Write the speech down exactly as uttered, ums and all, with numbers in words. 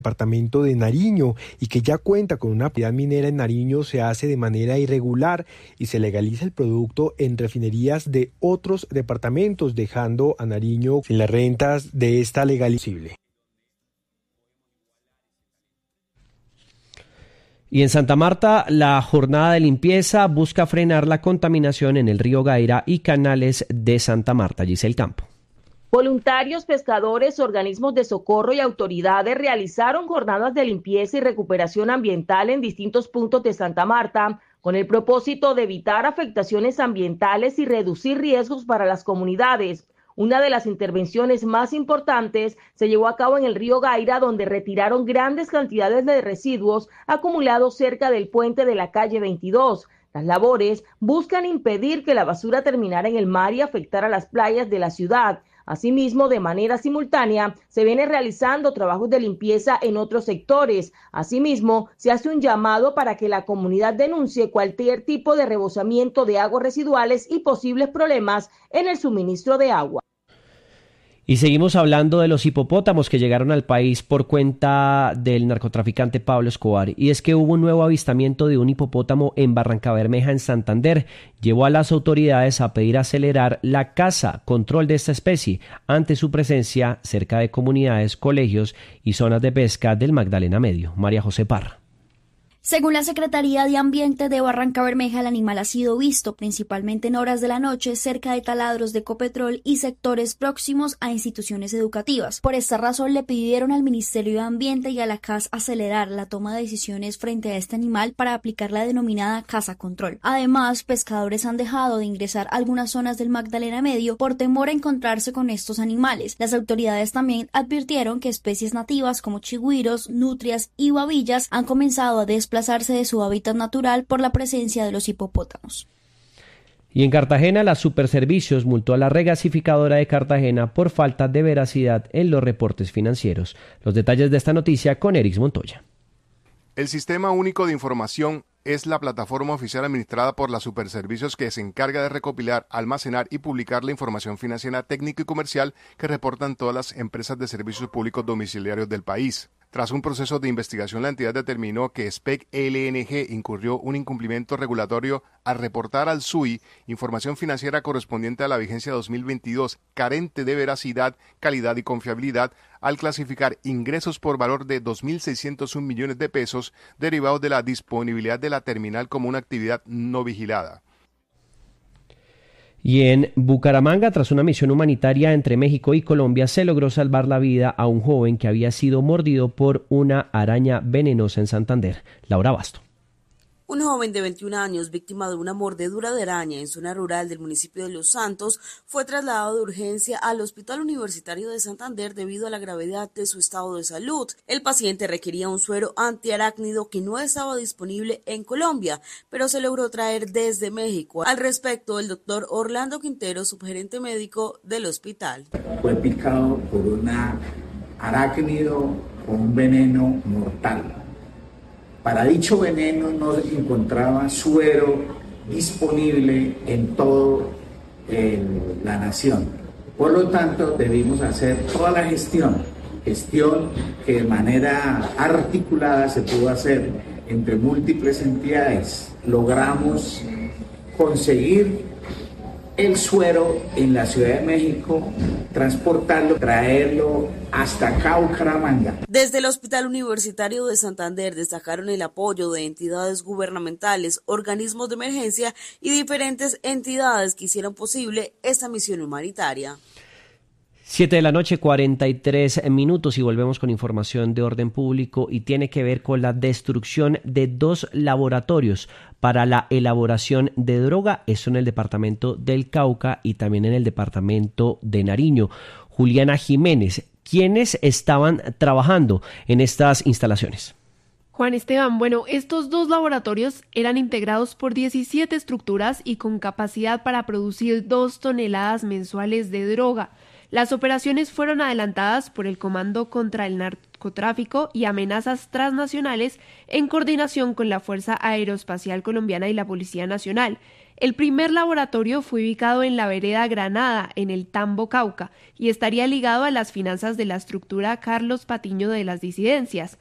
departamento de Nariño y que ya cuenta con una actividad minera en Nariño se hace de manera irregular y se legaliza el producto en refinerías de otros departamentos, dejando a Nariño sin las rentas de esta legalización. Y en Santa Marta, la jornada de limpieza busca frenar la contaminación en el río Gaira y canales de Santa Marta. Giselle Campo. Voluntarios, pescadores, organismos de socorro y autoridades realizaron jornadas de limpieza y recuperación ambiental en distintos puntos de Santa Marta con el propósito de evitar afectaciones ambientales y reducir riesgos para las comunidades. Una de las intervenciones más importantes se llevó a cabo en el río Gaira, donde retiraron grandes cantidades de residuos acumulados cerca del puente de la calle veintidós. Las labores buscan impedir que la basura terminara en el mar y afectara las playas de la ciudad. Asimismo, de manera simultánea, se vienen realizando trabajos de limpieza en otros sectores. Asimismo, se hace un llamado para que la comunidad denuncie cualquier tipo de rebosamiento de aguas residuales y posibles problemas en el suministro de agua. Y seguimos hablando de los hipopótamos que llegaron al país por cuenta del narcotraficante Pablo Escobar. Y es que hubo un nuevo avistamiento de un hipopótamo en Barrancabermeja, en Santander. Llevó a las autoridades a pedir acelerar la caza, control de esta especie, ante su presencia cerca de comunidades, colegios y zonas de pesca del Magdalena Medio. María José Parra. Según la Secretaría de Ambiente de Barrancabermeja, el animal ha sido visto principalmente en horas de la noche cerca de taladros de Ecopetrol y sectores próximos a instituciones educativas. Por esta razón le pidieron al Ministerio de Ambiente y a la C A S acelerar la toma de decisiones frente a este animal para aplicar la denominada caza control. Además, pescadores han dejado de ingresar a algunas zonas del Magdalena Medio por temor a encontrarse con estos animales. Las autoridades también advirtieron que especies nativas como chigüiros, nutrias y babillas han comenzado a desplazarse desplazarse de su hábitat natural por la presencia de los hipopótamos. Y en Cartagena, la Superservicios multó a la regasificadora de Cartagena por falta de veracidad en los reportes financieros. Los detalles de esta noticia con Erix Montoya. El Sistema Único de Información es la plataforma oficial administrada por la Superservicios que se encarga de recopilar, almacenar y publicar la información financiera, técnica y comercial que reportan todas las empresas de servicios públicos domiciliarios del país. Tras un proceso de investigación, la entidad determinó que S P E C L N G incurrió un incumplimiento regulatorio al reportar al S U I información financiera correspondiente a la vigencia dos mil veintidós, carente de veracidad, calidad y confiabilidad, al clasificar ingresos por valor de dos mil seiscientos un millones de pesos derivados de la disponibilidad de la terminal como una actividad no vigilada. Y en Bucaramanga, tras una misión humanitaria entre México y Colombia, se logró salvar la vida a un joven que había sido mordido por una araña venenosa en Santander. Laura Basto. Un joven de veintiún años, víctima de una mordedura de araña en zona rural del municipio de Los Santos, fue trasladado de urgencia al Hospital Universitario de Santander debido a la gravedad de su estado de salud. El paciente requería un suero antiarácnido que no estaba disponible en Colombia, pero se logró traer desde México. Al respecto, el doctor Orlando Quintero, subgerente médico del hospital. Fue picado por una arácnido con un veneno mortal. Para dicho veneno no se encontraba suero disponible en toda la nación. Por lo tanto, debimos hacer toda la gestión, gestión que de manera articulada se pudo hacer entre múltiples entidades. Logramos conseguir el suero en la Ciudad de México, transportarlo, traerlo hasta acá, Bucaramanga. Desde el Hospital Universitario de Santander destacaron el apoyo de entidades gubernamentales, organismos de emergencia y diferentes entidades que hicieron posible esta misión humanitaria. Siete de la noche, cuarenta y tres minutos, y volvemos con información de orden público y tiene que ver con la destrucción de dos laboratorios para la elaboración de droga, eso en el departamento del Cauca y también en el departamento de Nariño. Juliana Jiménez, ¿quiénes estaban trabajando en estas instalaciones? Juan Esteban, bueno, estos dos laboratorios eran integrados por diecisiete estructuras y con capacidad para producir dos toneladas mensuales de droga. Las operaciones fueron adelantadas por el Comando contra el Narcotráfico y Amenazas Transnacionales en coordinación con la Fuerza Aeroespacial Colombiana y la Policía Nacional. El primer laboratorio fue ubicado en la vereda Granada, en el Tambo, Cauca, y estaría ligado a las finanzas de la estructura Carlos Patiño de las Disidencias.